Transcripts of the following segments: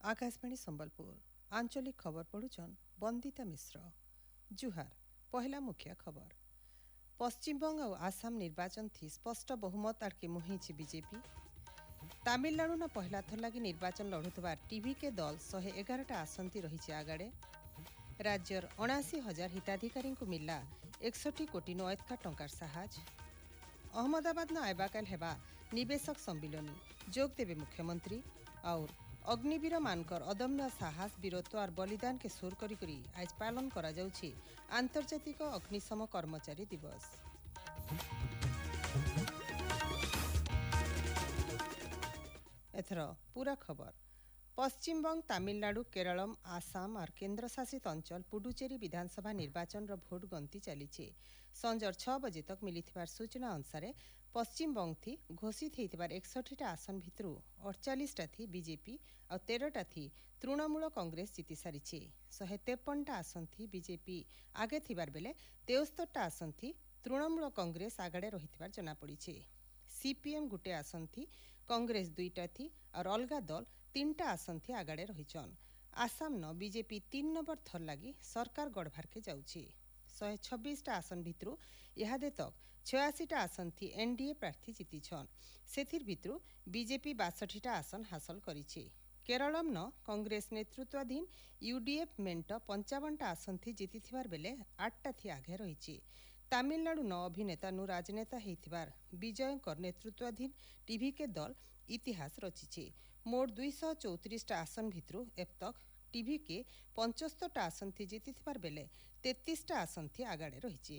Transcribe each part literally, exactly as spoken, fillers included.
आकाशवाणी संबलपुर आंचलिक खबर पढ़ुचन बंदिता मिश्र। जुहार पहला मुख्य खबर। पश्चिमबंग और आसाम निर्वाचन थी स्पष्ट बहुमत आड़के मुहिंची बीजेपी। तमिलनाडु न पहला थर लगी निर्वाचन लड़ुथबार टीवी के दल शहे एगारटा आसंती रही आगाड़े। राज्यर अणाशी हजार हिताधिकारी को मिला एकसठी कोटी नु अयतका टंकार साहाज। अहमदाबाद न आयबाकाल हेबा निवेशक सम्मिलनी जोग देवे मुख्यमंत्री। और अग्निवीर मानकर अदम्य साहस वीरत्व और बलिदान के सोर करी करी आज पालन करा जाउछि आंतर्जातिक अग्निशम कर्मचारी दिवस। एथर पूरा खबर। पश्चिमबंग तमिलनाडु केरलम आसाम और केन्द्र शासित अंचल पुडुचेरी विधानसभा निर्वाचन रो भोट गंती चली संजर छह बजे तक मिलिथिबार सूचना अनुसार पश्चिमबंग थी घोषित होइथिबार एकसठीटा आसन भितरु अड़चालीसटा थी बीजेपी और तेरहटा थी तृणमूल कांग्रेस जीति सारिछे। शहे तेपनटा आसन थी बीजेपी आगे थिबार बेले तेस्तरटा आसन थी तृणमूल कांग्रेस आगाड़े रहिथिबार जना पड़िछे। सीपीएम गुटे आसन थी कांग्रेस दुईटा थी और अलगा दल तीनटा आसन थी आगाड़े रहीचन। आसाम न बीजेपी तीन नंबर थर लगी सरकार गढ़भार के जाउछि। शहे छब्बीसटा आसन भितरु इहादे तक छयासीटा आसन थी एनडीए प्रार्थी जीतिछन। सेथिर भितरु बीजेपी बासठीटा आसन हासिल करिछे। केरलम न कांग्रेस नेतृत्वाधीन यूडीएफ मेंट पंचावनटा आसन थी जीतिथिबार बेले आठटा थी आगे रहीछि। तमिलनाडु न अभिनेता नु राजनेता हेथिबार विजयकर नेतृत्वाधीन टीवी के दल इतिहास रचिछे। मोट दुईश चौतीसटा आसन भितरु अब तक टीवी के पंचस्तरटा आसन थी जीतिथिबार बेले तेतीसटा आसन थी आगाड़े रहीछि।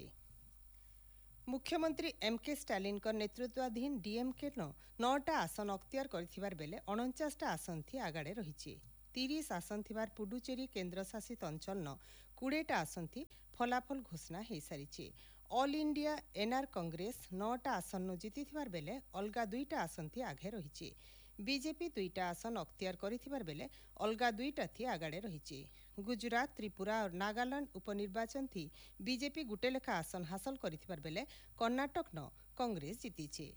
मुख्यमंत्री एम के स्टालिन का नेतृत्वाधीन डीएमके न नौटा आसन अख्तियार करथिबार बेले उनचासटा आसन थी आगाड़े रहीछि। तीस आसन थिबार पुडुचेरी केन्द्र शासित अंचल न कोड़ेटा आसन थी फलाफल घोषणा हो सारी। ऑल इंडिया एनआर कांग्रेस नौटा आसन नु जीतिथिबार बेले अलगा दुईटा आसन थी आगे रहीछि। बीजेपी दुईटा आसन अख्तियार करिथिबार बेले अलगा दुईटा थी आगाड़े रहीछि। गुजरात त्रिपुरा और नागालैंड उपनिर्वाचन थी बीजेपी गुटे लेखा आसन हासिल करिथिबार बेले कर्नाटक न कांग्रेस जीतिछे।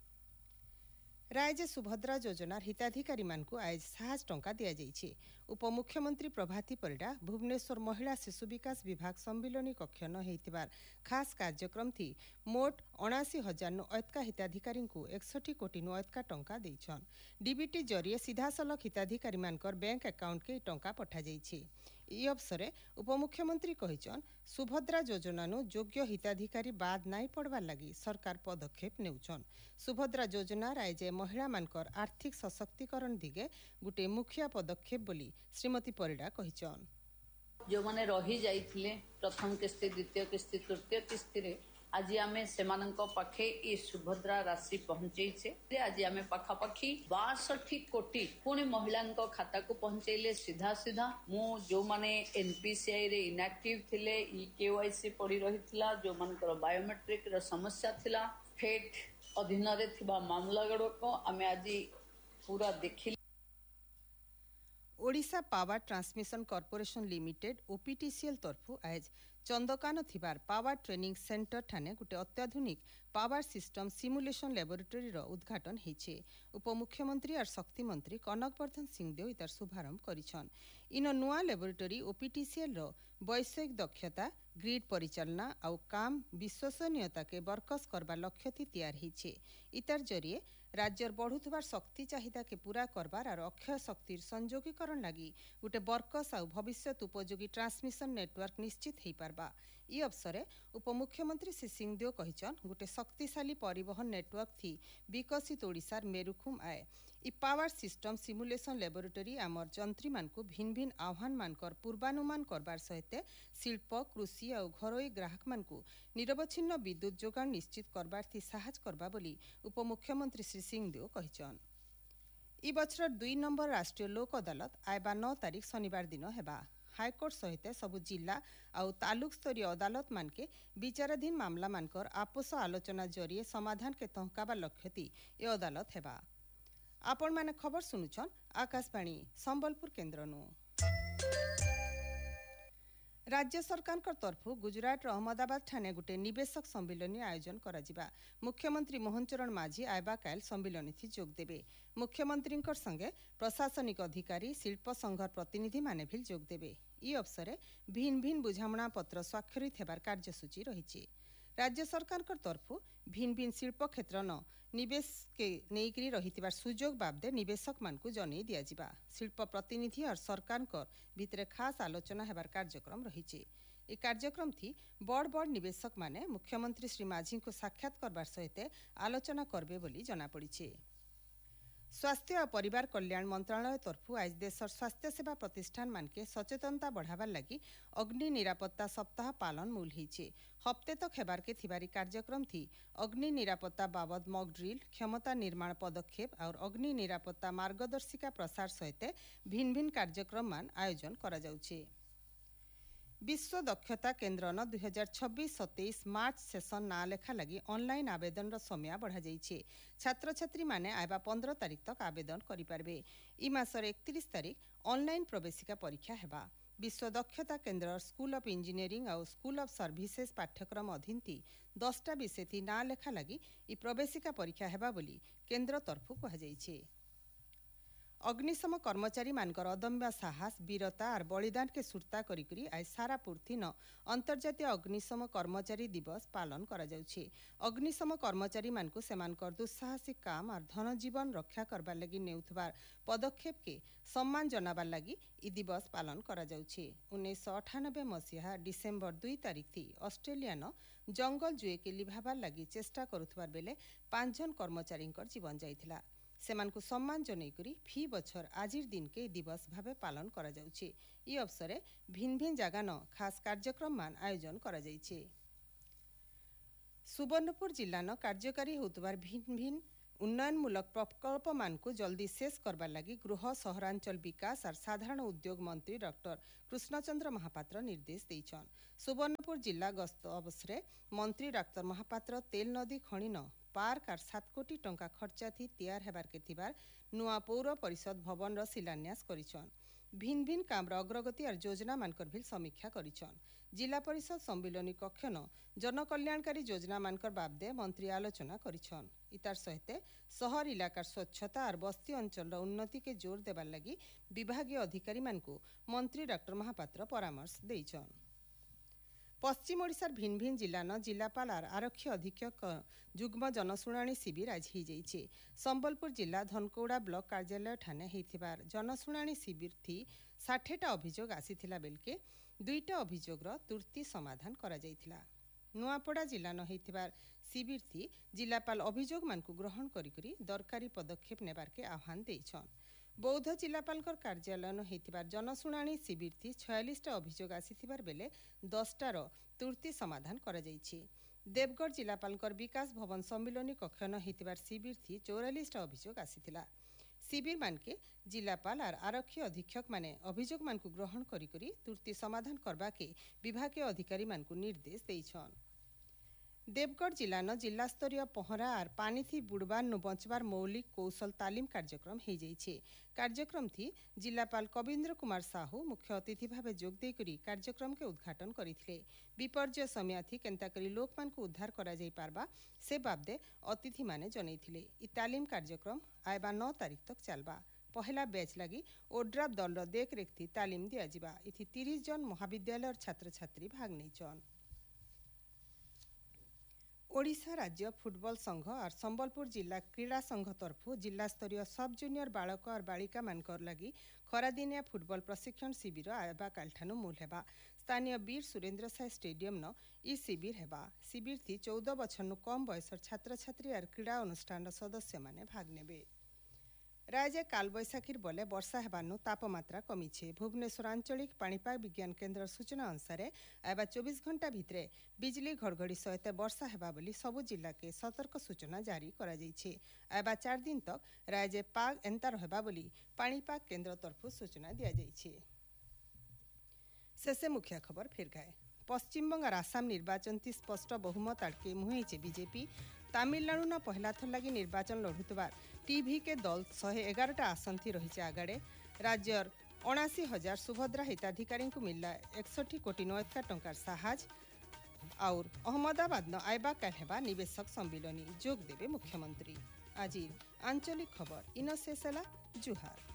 राज्य सुभद्रा योजनार हिताधिकारी मानकु आज साहस टंका दिया जाइछे। उपमुख्यमंत्री प्रभाती परिडा भुवनेश्वर महिला शिशु विकास विभाग सम्मिलनी कक्ष न हेतिबार खास कार्यक्रम थी मोट अणाशी हजार नु अयतका हिताधिकारी को एकसठी कोटी नु अयतका टंका देइछन। डीबीटी जरिए सीधासलख हिताधिकारी मानकर बैंक अकाउंट के टंका पठा जाइछे। ई अवसरे उपमुख्यमंत्री कहिछन सुभद्रा योजना नु योग्य हिताधिकारी बाद नाई पड़वार लगी सरकार पदक्षेप नेउछन। सुभद्रा योजना राज्य महिला मानकर आर्थिक सशक्तिकरण दिगे गुटे मुख्य पदक्षेप बोली श्रीमती परिडा कहिछन। जो माने रही जाइथिले प्रथम किस्ती द्वितीय किस्ती तृतीय किस्ती रे आज आमे सेमानंक पाखे ई सुभद्रा राशि पहुंचैछे। आज आमे पाखापाखी बासठ कोटी पुणी महिलांक खाता को पहुंचैले सीधा सीधा। मु जो माने एनपीसीआई रे इनएक्टिव थिले ई केवाईसी पड़ी रहितला जो मानकर बायोमेट्रिक रो समस्या थिला फेट अधीन रे थिबा मामला गड़को आमे आज पूरा देखिले। Odisha power transmission corporation limited ओपीटीसीएल तरफु आज चंदकान थिबार पावर ट्रेनिंग सेंटर ठाने गुटे अत्याधुनिक पावर सिस्टम सिमुलेशन लैबोरेटरी रो उद्घाटन हेछे। उपमुख्यमंत्री और शक्ति मंत्री कनकवर्धन सिंहदेव इतार शुभारंभ करिछन। इन नुआ लैबोरेटरी ओपीटीसीएल रो वैषयिक दक्षता ग्रिड परिचालना और काम विश्वसनीयता के बरकस करबा लक्ष्य थी तैयार हेछे। इतार जरिए राज्यर बढ़ुथबार शक्ति चाहिदा के पूरा करबार और अक्षय शक्तिर संयोगीकरण लगी गुटे बरकस और भविष्य उपयोगी ट्रांसमिशन नेटवर्क निश्चित हेई पारबा। ई अवसरे उपमुख्यमंत्री श्री सिंहदेव कहिछन गुटे शक्तिशाली परिवहन नेटवर्क थी विकसित ओडिशार मेरुखुम आए। ई पावर सिस्टम सिमुलेशन लैबोरेटरी आमर जंत्री मानकु भिन्न भिन्न आह्वान मानकर पूर्वानुमान करबार सहित शिल्प कृषि और घरोई ग्राहक मानकु निरवच्छिन्न विद्युत जोगान निश्चित करबार थी साहाय्य करबा बोली उपमुख्यमंत्री श्री सिंहदेव कहिछन। ई बछर दुई नंबर राष्ट्रीय लोक अदालत आयबा नौ तारीख शनिवार दिन हेबा। हाईकोर्ट सहित सबु जिला और तालुक स्तरीय अदालत मानके विचाराधीन मामला मानकर आपस आलोचना जरिए समाधान के तहकाबा लक्ष्य थी ए अदालत हेबा। आपण माने खबर सुनुछन आकाशवाणी संबलपुर केन्द्रनु। राज्य सरकार तरफ गुजरात अहमदाबाद ठाणे गोटे निवेशक सम्मिलनी आयोजन करा। मुख्यमंत्री मोहन चरण माझी आयबा काल सम्मिलनी थी जोग देबे। मुख्यमंत्री संगे प्रशासनिक अधिकारी शिल्प संघर प्रतिनिधि माने भी जोग देबे। ई अवसर भिन्न भिन्न बुझामणा पत्र स्वाक्षरित हेबार कार्यसूची रही। राज्य सरकार तरफ भिन्न भिन्न शिल्प क्षेत्र न निवेश के नेइकरी रही सुजोग बाबदे निवेशक मानकु जनै दिया जिबा। शिल्प प्रतिनिधि और सरकार भितरे खास आलोचना हेबार कार्यक्रम रही। ए कार्यक्रम थी बड़ बड़ निवेशक माने मुख्यमंत्री श्री माझी को साक्षात करबार सहित आलोचना करबे बोली जना पड़िछे। स्वास्थ्य और परिवार कल्याण मंत्रालय तरफ आज देशर स्वास्थ्य सेवा प्रतिष्ठान मानके सचेतनता बढ़ावार लगी अग्नि निरापत्ता सप्ताह पालन मूल होइछे। हफ्ते तक हेबार के थिबारी कार्यक्रम थी अग्नि निरापत्ता बाबद मॉक ड्रिल, क्षमता निर्माण पदक्षेप और अग्नि निरापत्ता मार्गदर्शिका प्रसार सहित भिन्न भिन्न कार्यक्रम मान आयोजन करा जाउछे। विश्व दक्षता केन्द्र न दुई हजार छब्बीस सतैश मार्च सेसन ना लेखा लगी ऑनलाइन आवेदन समय बढ़ा जाइए। छात्र छात्री माने आयबा पंद्रह तारीख तक आवेदन करें। इ मासर एकतीस तारीख ऑनलाइन प्रवेशिका परीक्षा हेबा। विश्व दक्षता केन्द्र स्कूल ऑफ इंजीनियरिंग और स्कूल ऑफ सर्विसेज पाठ्यक्रम अधीन थी दसटा विषय थी ना लेखा लगी इ प्रवेशिका परीक्षा हेबा बोली केन्द्र तरफ कहुई। अग्निशम कर्मचारी मानकर अदम्य साहस वीरता और बलिदान के सुरता करी करी आज सारा पृथ्वी न अंतर्जातीय अग्निशम कर्मचारी दिवस पालन करा जाउछे। अग्निशम कर्मचारी मानकु सेमानकर दुस्साहसिक काम और धन जीवन रक्षा करबार लगी नेउथबार पदक्षेप के सम्मान जनाबार लगी इ दिवस पालन करा जाउछे। उन्नीस सौ अठानबे मसीहा डिसेम्बर दुई तारीख थी ऑस्ट्रेलिया न जंगल जुए के लिभाबार लगी चेष्टा करुथबार बेले पांच जन कर्मचारी जीवन जाइथिला। सेमानकु सम्मान जनै करी फी बछर आजिर दिन के दिवस भावे पालन करा जाउछे। ई अवसरे भिन्न भिन्न जगह न खास कार्यक्रम मान आयोजन करा जाइछे। सुवर्णपुर जिला न कार्यकारी होतबार भिन्न भिन्न उन्नयनमूलक प्रकल्प मानकु जल्दी शेष करबार लगी गृह सहरांचल विकास और साधारण उद्योग मंत्री डॉक्टर कृष्णचंद्र महापात्र निर्देश देइछन। सुवर्णपुर जिला गस्त अवसरे मंत्री डॉक्टर महापात्र तेल नदी खणी न पार्क और सात कोटी टंका खर्चा थी तैयार हेबार के थिबार नुआ पौर परिषद भवन र शिलान्यास करिछन। भिन्न भिन्न काम अग्रगति और योजना मानकर भी समीक्षा करिछन। जिला परिषद सम्मिलनी कक्ष न जनकल्याणकारी योजना मानकर बाबदे मंत्री आलोचना करिछन। इतार सहित शहर इलाकार स्वच्छता और बस्ती अंचल उन्नति के जोर देबार लगी विभागीय अधिकारी मानकु मंत्री डॉक्टर महापात्र परामर्श देइछन। पश्चिम ओडिशार भिन्न भिन्न जिला न जिलापाल और आरक्षी अधीक्षक जुग्म जनशुणाणी शिविर आज हो जाइए। संबलपुर जिला धनकौड़ा ब्लॉक कार्यालय ठाने होइथिबार जनशुणाणी शिविर थी साठेटा अभियोग आसीथिला बेलके दुईटा अभियोगर तुर्ती समाधान करा जाइथिला। नुआपड़ा जिला न होइथिबार शिविर थी जिलापाल अभियोग मानकु ग्रहण करी करी दरकारी पदक्षेप नेबार के आह्वान देइछन। बौद्ध जिलापालकर कार्यालय होइथिबार जनशुणाणी शिविर थी छयालीसटा अभियोग आसीथिबार बेले दसटार तुर्ती समाधान करा जाइछि। देवगढ़ जिलापालकर विकास भवन सम्मिलनी कक्ष होइथिबार शिविर थी चौरालीसटा अभियोग आसीथिला। शिविर मानके जिलापाल और आरक्षी अधीक्षक माने अभियोग मानकु ग्रहण करी करी तुर्ती समाधान करबा के विभागीय अधिकारी मानकु निर्देश देइछन। देवगढ़ जिला न जिला स्तरीय पहरा और पानी थी बुड़बार नु बचबार मौलिक कौशल तालीम कार्यक्रम हो जाइए। कार्यक्रम थी जिलापाल कविंद्र कुमार साहू मुख्य अतिथि भावे जोग दे करी कार्यक्रम के उद्घाटन करथिले। विपर्जय समय थी केंता करी लोक मान को उद्धार करा जाई पारबा से बाबदे अतिथि माने जनैथिले। इ तालीम कार्यक्रम आयबा नौ तारीख तक चलबा। पहला बैच लगी ओड्राफ दल रो देख रेख थी तालीम दिया जिबा। इथि तीस जन महाविद्यालय और छात्र छात्री भाग नैछन। ओडिशा राज्य फुटबॉल संघ और संबलपुर जिला क्रीड़ा संघ तरफ जिला स्तरीय सब जूनियर बालक और बालिका मानकर लगी खरादिनिया फुटबॉल प्रशिक्षण शिविर आयबा कालठानु मूल हेबा। स्थानीय वीर सुरेंद्र साय स्टेडियम न इ शिविर हेबा। शिविर थी चौदह बछर कम बयसर छात्र छात्री और क्रीड़ा अनुष्ठान सदस्य माने भाग नेबे। राज्य कालबैशाखीर बले वर्षा हेबानु तापमात्रा कमीछे। भुवनेश्वर आंचलिक पाणीपाग विज्ञान केन्द्र सूचना अनुसार आयबा चौबीस घंटा भितरे बिजली घड़घड़ी सहित वर्षा हेबा बोली सबु जिला के सतर्क सूचना जारी करा जाइछे। आयबा चार दिन तक राज्य पाग एंता रहबा बोली पाणीपाग केन्द्र तरफ सूचना दिया जाइछे। शेषे मुख्य खबर फिर गाए। पश्चिमबंग और आसाम निर्वाचन थी स्पष्ट बहुमत आड़के मुहेचे बीजेपी। तमिलनाडु न पहला थर लगी निर्वाचन लड़ुतबार टीवी के दल शहे एगारटा आसन थी रही आगाड़े। राज्यर अणाशी हजार सुभद्रा हिताधिकारी को मिलला एकसठी कोटी नौका टंकार साहाज और अहमदाबाद न आयबा काल हेबा निवेशक सम्मिलनी जोग देवे मुख्यमंत्री। आज आंचलिक खबर इन शेष जुहार।